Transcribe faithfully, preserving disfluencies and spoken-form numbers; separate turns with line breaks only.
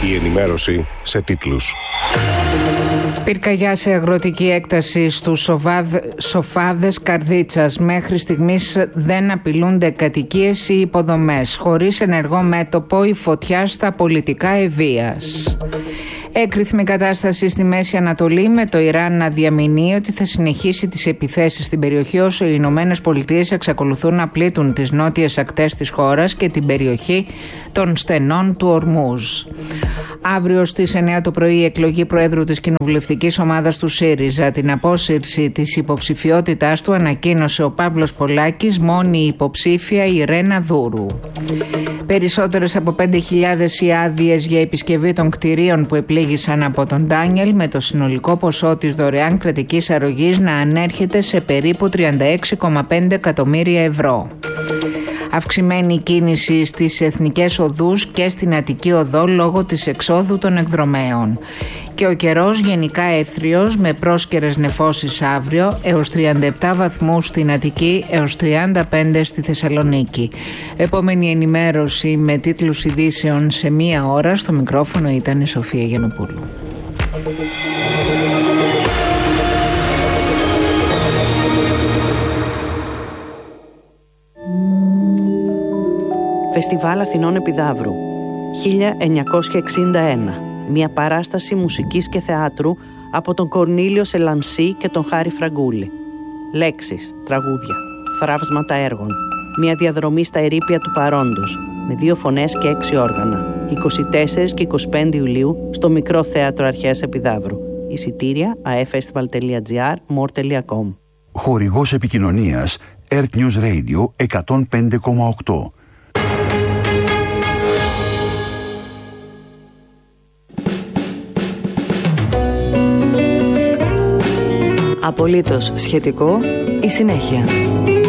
Η ενημέρωση σε τίτλους.
Πυρκαγιά σε αγροτική έκταση στους Σοφάδες Καρδίτσας. Μέχρι στιγμής δεν απειλούνται κατοικίες ή υποδομές. Χωρίς ενεργό μέτωπο η φωτιά στα πολιτικά ευβίας. Έκρηθμη κατάσταση στη Μέση Ανατολή, με το Ιράν να διαμηνύει ότι θα συνεχίσει τις επιθέσεις στην περιοχή όσο οι Ηνωμένες Πολιτείες εξακολουθούν να πλήττουν τις νότιες ακτές της χώρας και την περιοχή των στενών του Ορμούζ. Αύριο στις εννιά το πρωί η εκλογή Προέδρου της Κοινοβουλευτικής Ομάδας του ΣΥΡΙΖΑ. Την απόσυρση της υποψηφιότητάς του ανακοίνωσε ο Παύλος Πολάκης, μόνη υποψήφια η Ρένα Δούρου. Περισσότερες από πέντε χιλιάδες οι άδειες για επισκευή των κτηρίων που επλήγησαν από τον Ντάνιελ, με το συνολικό ποσό της δωρεάν κρατικής αρρωγής να ανέρχεται σε περίπου τριάντα έξι κόμμα πέντε εκατομμύρια ευρώ. Αυξημένη κίνηση στις εθνικές οδούς και στην Αττική Οδό λόγω της εξόδου των εκδρομέων. Και ο καιρός γενικά εύθριος, με πρόσκαιρες νεφώσεις αύριο, έως τριάντα επτά βαθμούς στην Αττική, έως τριάντα πέντε στη Θεσσαλονίκη. Επόμενη ενημέρωση με τίτλους ειδήσεων σε μία ώρα. Στο μικρόφωνο ήταν η Σοφία Γιαννοπούλου.
Φεστιβάλ Αθηνών Επιδαύρου χίλια εννιακόσια εξήντα ένα. Μια παράσταση μουσικής και θεάτρου από τον Κορνήλιο Σελαμσί και τον Χάρη Φραγκούλη. Λέξεις, τραγούδια, θραύσματα έργων. Μια διαδρομή στα ερείπια του παρόντος, με δύο φωνές και έξι όργανα. είκοσι τέσσερις και είκοσι πέντε Ιουλίου στο Μικρό Θέατρο Αρχαίας Επιδαύρου. Εισιτήρια a e festival τελεία gr, more τελεία com.
Χορηγός επικοινωνίας Earth News Radio εκατόν πέντε κόμμα οκτώ.
Απολύτως σχετικό, η συνέχεια.